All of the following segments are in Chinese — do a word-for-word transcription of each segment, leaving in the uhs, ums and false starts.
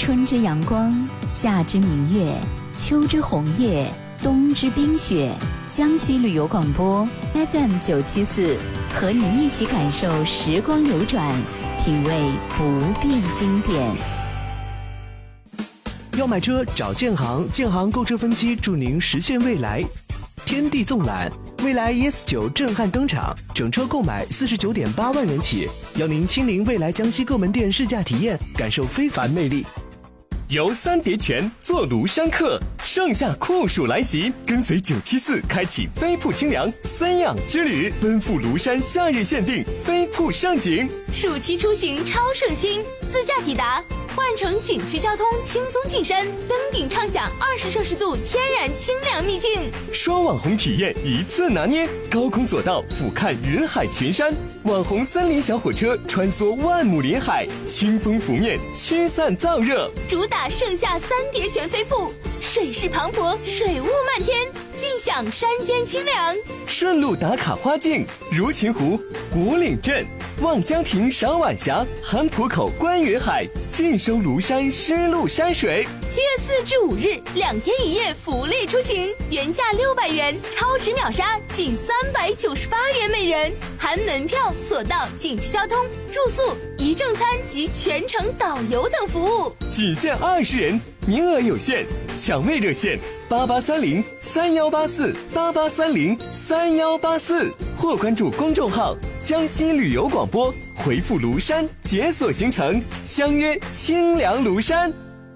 春之阳光，夏之明月，秋之红叶，冬之冰雪。江西旅游广播 F M 九七四，和你一起感受时光流转，品味不变经典。 要买车找建行，建行购车分期助您实现未来。天地纵览，蔚来 E S 九震撼登场，整车购买四十九点八万元起，邀您亲临蔚来江西各门店试驾体验，感受非凡魅力。 游三叠泉，坐庐山客，盛夏酷暑来袭，跟随九七四开启飞瀑清凉三养之旅，奔赴庐山夏日限定飞瀑盛景。 暑期出行超省心，自驾抵达，换乘景区交通轻松进山，登顶畅享二十摄氏度天然清凉秘境。 双网红体验一次拿捏，高空索道俯瞰云海群山，网红森林小火车穿梭万亩林海，清风拂面驱散燥热。 主打盛夏三叠泉飞瀑，水势磅礴，水雾漫天，尽享山间清凉。 顺路打卡花境，如琴湖、古岭镇、望江亭赏晚霞，韩浦口观云海，尽收庐山湿漉山水。 七月四至五日，两天一夜福利出行，原价六百元，超值秒杀仅三百九十八元每人，含门票、索道、景区交通、住宿、一正餐及全程导游等服务。 仅限二十人，名额有限，抢位热线八八三零三幺八四八八三零三幺八四，或关注公众号江西旅游广播，回复庐山解锁行程，相约清凉庐山。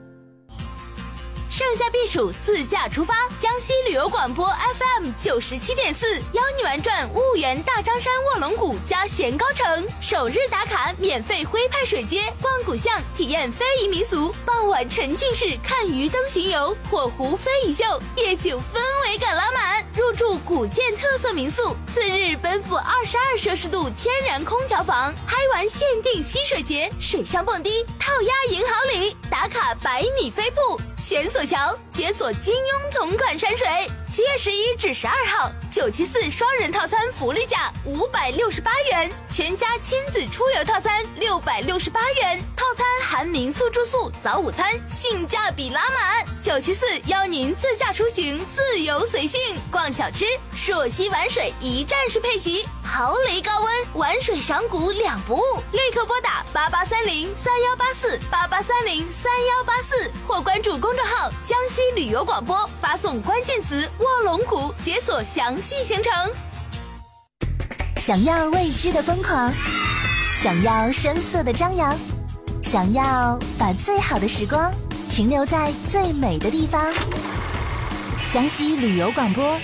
盛夏避暑，自驾出发！江西旅游广播 F M 九十七点四，邀你玩转婺源大张山卧龙谷加咸高城，首日打卡免费徽派水街，逛古巷，体验非遗民俗，傍晚沉浸式看鱼灯巡游，火湖非遗秀，夜景氛围感拉满。入住古建特色民宿，次日奔赴二十二摄氏度天然空调房，嗨玩限定溪水节，水上蹦迪，套鸭银行里，打卡百米飞瀑，悬索桥，解锁金庸同款山水。七月十一至十二号，九七四双人套餐福利价五百六十八元，全家亲子出游套餐六百六十八元，套餐含民宿住宿、早午餐，性价比拉满。九七四邀您自驾出行，自由随性，逛小吃，朔溪玩水一站式配席，豪雷高温，玩水赏古两不误。立刻拨打八八三零三幺八四八八三零三幺八四，或关注公众号江西旅游广播，发送关键词卧龙谷，解锁详细行程。 想要未知的疯狂，想要声色的张扬，想要把最好的时光停留在最美的地方。江西旅游广播